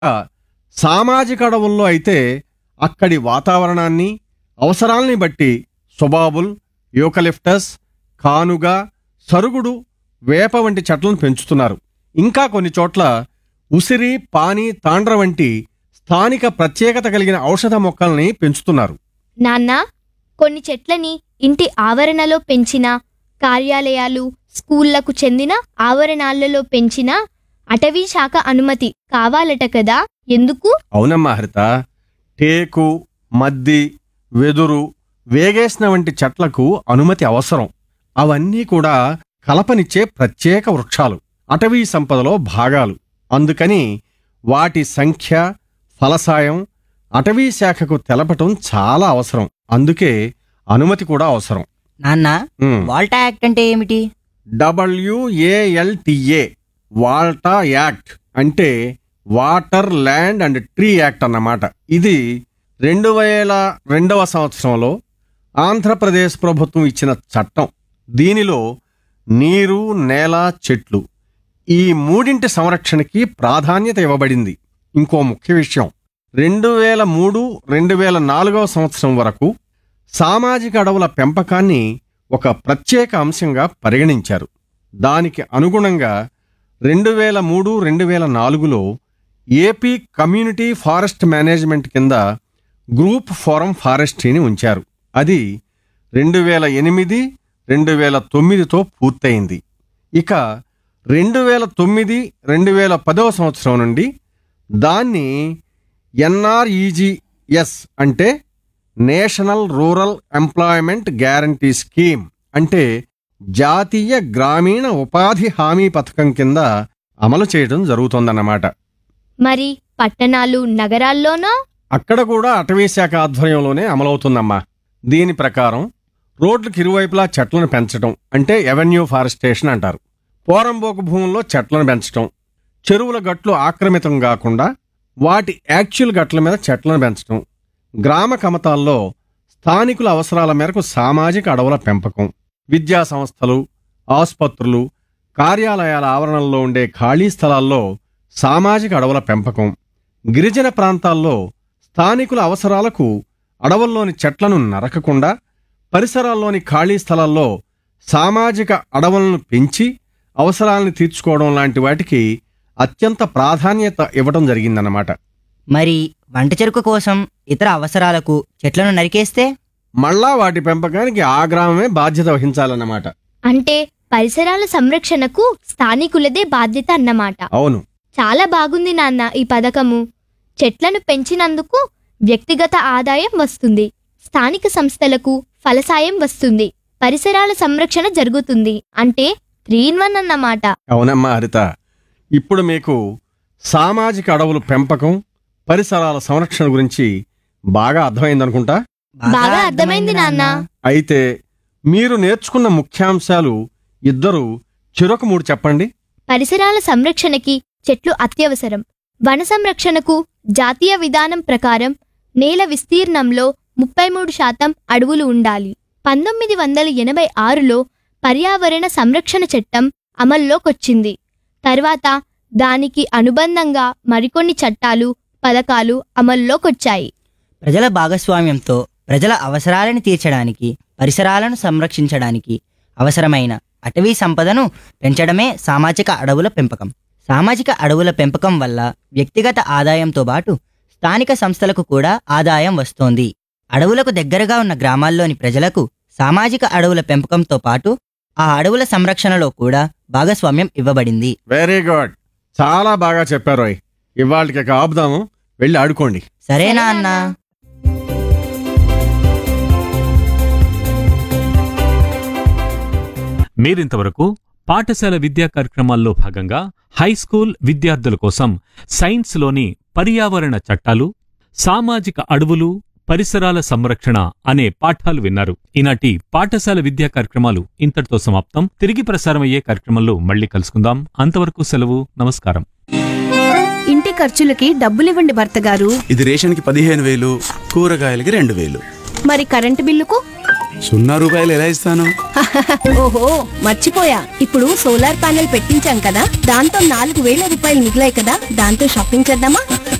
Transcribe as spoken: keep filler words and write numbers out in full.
సామాజిక అడవుల్లో అయితే అక్కడి వాతావరణాన్ని, అవసరాల్ని బట్టి సుబాబుల్, యూకలిప్టస్, కానుగ, సరుగుడు, వేప వంటి చెట్లను పెంచుతున్నారు. ఇంకా కొన్ని చోట్ల ఉసిరి, పాని, తాండ్ర వంటి స్థానిక ప్రత్యేకత కలిగిన ఔషధ మొక్కల్ని పెంచుతున్నారు. నాన్నా, కొన్ని చెట్లని ఇంటి ఆవరణలో పెంచినా, కార్యాలయాలు, స్కూళ్లకు చెందిన ఆవరణాలలో పెంచినా అటవీ శాఖ అనుమతి కావాలట కదా, ఎందుకు? అవునమ్మా హరిత, టేకు, మద్ది, వెదురు, వేగేస్న వంటి చెట్లకు అనుమతి అవసరం. అవన్నీ కూడా కలపనిచ్చే ప్రత్యేక వృక్షాలు, అటవీ సంపదలో భాగాలు. అందుకని వాటి సంఖ్య, ఫలసాయం అటవీ శాఖకు తెలపటం చాలా అవసరం. అందుకే అనుమతి కూడా అవసరం. నాన్న, ఉమ్. వాల్టా యాక్ట్ అంటే ఏమిటి? డబ్ల్యూఏఎల్టీఏ వాల్టా యాక్ట్ అంటే water, land and tree act అన్నమాట. ఇది రెండు వేల రెండవ సంవత్సరంలో ఆంధ్రప్రదేశ్ ప్రభుత్వం ఇచ్చిన చట్టం. దీనిలో నీరు, నేల, చెట్లు ఈ మూడింటి సంరక్షణకి ప్రాధాన్యత ఇవ్వబడింది. ఇంకో ముఖ్య విషయం, రెండు వేల మూడు రెండు వేల నాలుగవ సంవత్సరం వరకు సామాజిక అడవుల పెంపకాన్ని ఒక ప్రత్యేక అంశంగా పరిగణించారు. దానికి అనుగుణంగా రెండు వేల మూడు రెండు వేల నాలుగులో ఏపీ కమ్యూనిటీ ఫారెస్ట్ మేనేజ్మెంట్ కింద గ్రూప్ ఫారం ఫారెస్ట్రీని ఉంచారు. అది రెండు వేల ఎనిమిది రెండు వేల తొమ్మిదితో పూర్తయింది. ఇక రెండు వేల తొమ్మిది రెండు వేల పదవ సంవత్సరం నుండి దాన్ని ఎన్ఆర్ఈజీఎస్ అంటే national rural employment guarantee scheme అంటే జాతీయ గ్రామీణ ఉపాధి హామీ పథకం కింద అమలు చేయడం జరుగుతోందన్నమాట. మరి పట్టణాలు, నగరాల్లోనో? అక్కడ కూడా అటవీ శాఖ ఆధ్వర్యంలోనే అమలవుతుందమ్మా. దీని ప్రకారం రోడ్లకు ఇరువైపులా చెట్లను పెంచడం అంటే ఎవెన్యూ ఫారెస్టేషన్ అంటారు. పోరంబోకు భూముల్లో చెట్లను పెంచడం, చెరువుల గట్లు ఆక్రమితం కాకుండా వాటి యాక్చువల్ గట్ల మీద చెట్లను పెంచడం, గ్రామ కమతాల్లో స్థానికుల అవసరాల మేరకు సామాజిక అడవుల పెంపకం, విద్యా సంస్థలు, ఆసుపత్రులు, కార్యాలయాల ఆవరణల్లో ఉండే ఖాళీ స్థలాల్లో సామాజిక అడవుల పెంపకం, గిరిజన ప్రాంతాల్లో స్థానికుల అవసరాలకు అడవుల్లోని చెట్లను నరకకుండా పరిసరాల్లోని ఖాళీ స్థలాల్లో సామాజిక అడవులను పెంచి అవసరాలను తీర్చుకోవడం లాంటి వాటికి అత్యంత ప్రాధాన్యత ఇవ్వడం జరిగిందన్నమాట. మరి వంట చెరుకు కోసం ఇతర అవసరాలకు చెట్లను నరికేస్తే? మళ్ళా వాటి పెంపకానికి ఆ గ్రామమే బాధ్యత వహించాలన్నమాట. అంటే పరిసరాల సంరక్షణకు స్థానికులదే బాధ్యత అన్నమాట. అవును. చాలా బాగుంది నాన్న ఈ పథకము. చెట్లను పెంచినందుకు వ్యక్తిగత ఆదాయం వస్తుంది, స్థానిక సంస్థలకు ఫలసాయం వస్తుంది, పరిసరాల సంరక్షణ జరుగుతుంది. అంటే త్రీ ఇన్ వన్ అన్నమాట. అవునమ్మా హరిత, ఇప్పుడు మీకు సామాజిక అడవుల పెంపకం, పరిసరాల సంరక్షణ గురించి బాగా అర్థమైందనుకుంటా. బాగా అర్థమైంది నాన్న. అయితే మీరు నేర్చుకున్న ముఖ్యాంశాలు ఇద్దరు చెరొక మూడు చెప్పండి. పరిసరాల సంరక్షణకి చెట్లు అత్యవసరం. వన సంరక్షణకు జాతీయ విధానం ప్రకారం నేల విస్తీర్ణంలో ముప్పై మూడు శాతం అడవులు ఉండాలి. పంతొమ్మిది వందల ఎనభై ఆరులో పర్యావరణ సంరక్షణ చట్టం అమల్లోకొచ్చింది. తర్వాత దానికి అనుబంధంగా మరికొన్ని చట్టాలు, పథకాలు అమల్లోకొచ్చాయి. ప్రజల భాగస్వామ్యంతో ప్రజల అవసరాలను తీర్చడానికి, పరిసరాలను సంరక్షించడానికి అవసరమైన అటవీ సంపదను పెంచడమే సామాజిక అడవుల పెంపకం. సామాజిక అడవుల పెంపకం వల్ల వ్యక్తిగత ఆదాయంతో పాటు స్థానిక సంస్థలకు కూడా ఆదాయం వస్తోంది. అడవులకు దగ్గరగా ఉన్న గ్రామాల్లోని ప్రజలకు సామాజిక అడవుల పెంపకంతో పాటు ఆ అడవుల సంరక్షణలో కూడా భాగస్వామ్యం ఇవ్వబడింది. వెరీ గుడ్, చాలా బాగా చెప్పారు. ఇవాళకి ఆపుదాము, వెళ్ళి ఆడుకోండి. సరేనా అన్న? మీరింతవరకు పాఠశాల విద్యా కార్యక్రమాల్లో భాగంగా హైస్కూల్ విద్యార్థుల కోసం సైన్స్లోని పర్యావరణ చట్టాలు, సామాజిక అడవులు, పరిసరాల సంరక్షణ అనే పాఠాలు విన్నారు. ఈనాటి పాఠశాల విద్యా కార్యక్రమాలు ఇంతటితో సమాప్తం. తిరిగి ప్రసారమయ్యే కార్యక్రమంలో మళ్ళీ కలుసుకుందాం. అంతవరకు సెలవు, నమస్కారం. ఇంటి ఖర్చులకి డబ్బులివ్వండి భర్త గారు. ఇది రేషన్కి పదిహేను వేలు, కూరగాయలకి రెండు వేలు. మరి కరెంటు బిల్లుకు? సున్నా రూపాయలు ఎలా ఇస్తాను? ఓహో మర్చిపోయా, ఇప్పుడు సోలార్ ప్యానెల్ పెట్టించాం కదా, దాంతో నాలుగు వేల రూపాయలు మిగిలాయి కదా, దాంతో షాపింగ్ చేద్దామా?